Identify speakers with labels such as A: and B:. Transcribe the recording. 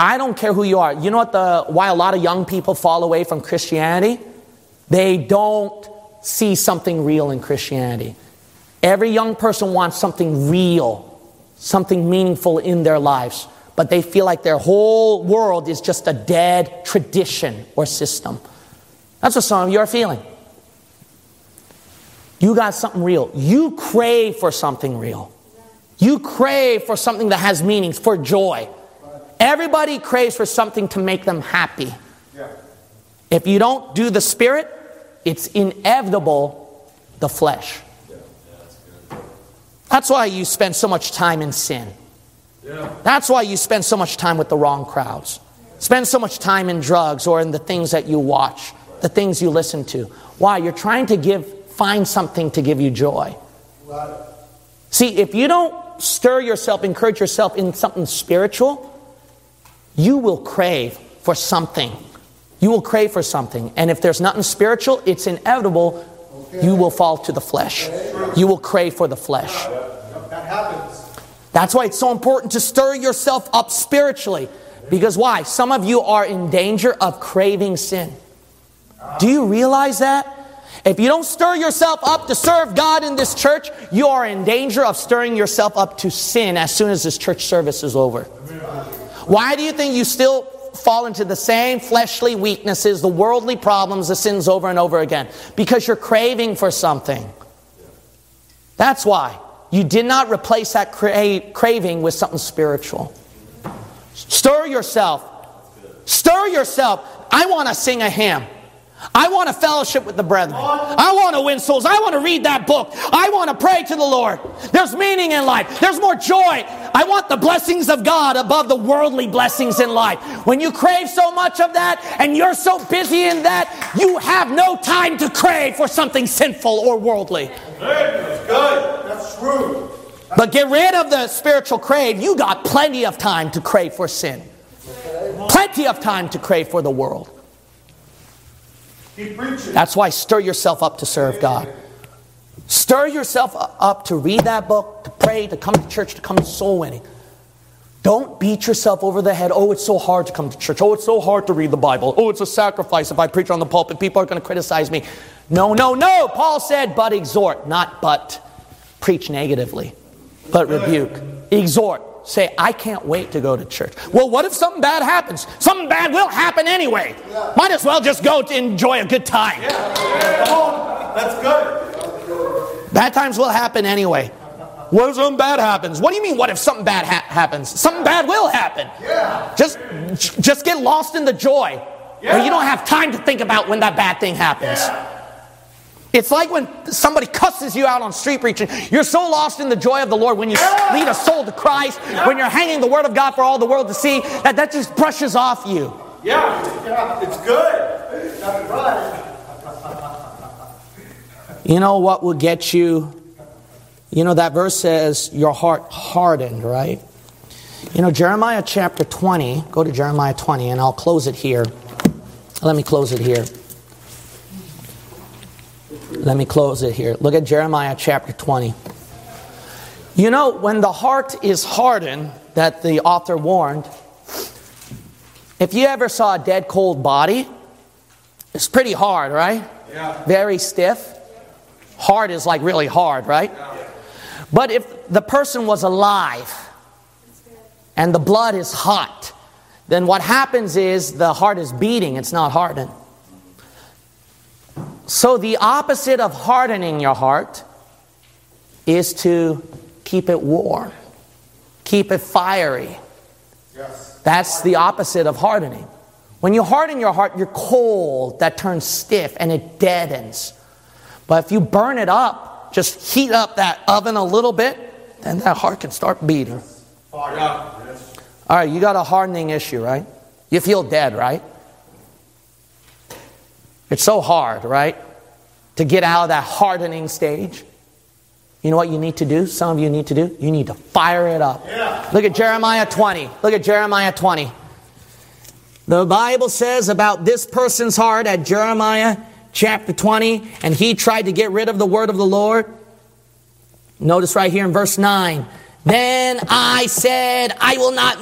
A: I don't care who you are. You know why a lot of young people fall away from Christianity? They don't see something real in Christianity. Every young person wants something real, something meaningful in their lives. But they feel like their whole world is just a dead tradition or system. That's what some of you are feeling. You got something real. You crave for something real. You crave for something that has meaning, for joy. Everybody craves for something to make them happy. If you don't do the Spirit, it's inevitable the flesh. That's why you spend so much time in sin. That's why you spend so much time with the wrong crowds. Spend so much time in drugs or in the things that you watch, the things you listen to. Why? You're trying to find something to give you joy. See, if you don't stir yourself, encourage yourself in something spiritual, you will crave for something. You will crave for something. And if there's nothing spiritual, it's inevitable you will fall to the flesh. You will crave for the flesh.
B: That happens.
A: That's why it's so important to stir yourself up spiritually. Because why? Some of you are in danger of craving sin. Do you realize that? If you don't stir yourself up to serve God in this church, you are in danger of stirring yourself up to sin as soon as this church service is over. Why do you think you still fall into the same fleshly weaknesses, the worldly problems, the sins over and over again? Because you're craving for something. That's why. You did not replace that craving with something spiritual. Stir yourself. Stir yourself. I want to sing a hymn. I want to fellowship with the brethren. I want to win souls. I want to read that book. I want to pray to the Lord. There's meaning in life. There's more joy. I want the blessings of God above the worldly blessings in life. When you crave so much of that and you're so busy in that, you have no time to crave for something sinful or worldly.
B: That's good. That's true.
A: But get rid of the spiritual crave. You got plenty of time to crave for sin. Plenty of time to crave for the world.
B: Keep preaching.
A: That's why stir yourself up to serve God. Stir yourself up to read that book, to pray, to come to church, to come to soul winning. Don't beat yourself over the head. Oh, it's so hard to come to church. Oh, it's so hard to read the Bible. Oh, it's a sacrifice if I preach on the pulpit. People are going to criticize me. No, no, no. Paul said, but exhort, not but preach negatively, but rebuke. Exhort. Say, I can't wait to go to church. Well, what if something bad happens? Something bad will happen anyway. Might as well just go to enjoy a good time.
B: Come on. That's good.
A: Bad times will happen anyway. What if something bad happens? What do you mean, what if something bad happens? Something bad will happen. Just get lost in the joy. Where you don't have time to think about when that bad thing happens. It's like when somebody cusses you out on street preaching. You're so lost in the joy of the Lord when you lead a soul to Christ, when you're hanging the Word of God for all the world to see, that just brushes off you.
B: Yeah, it's good. That's right.
A: You know what will get you? You know, that verse says, your heart hardened, right? You know, Jeremiah chapter 20, go to Jeremiah 20, and I'll close it here. Let me close it here. Let me close it here. Look at Jeremiah chapter 20. You know, when the heart is hardened, that the author warned, if you ever saw a dead cold body, it's pretty hard, right?
B: Yeah.
A: Very stiff. Hard is like really hard, right?
B: Yeah.
A: But if the person was alive and the blood is hot, then what happens is the heart is beating, it's not hardened. So the opposite of hardening your heart is to keep it warm. Keep it fiery.
B: Yes.
A: That's the opposite of hardening. When you harden your heart, you're cold. That turns stiff and it deadens. But if you burn it up, just heat up that oven a little bit, then that heart can start beating.
B: Fire. Yes.
A: All right, you got a hardening issue, right? You feel dead, right? It's so hard, right? To get out of that hardening stage. You know what you need to do? Some of you need to do? You need to fire it up.
B: Yeah.
A: Look at Jeremiah 20. Look at Jeremiah 20. The Bible says about this person's heart at Jeremiah chapter 20, and he tried to get rid of the word of the Lord. Notice right here in verse 9. Then I said, I will not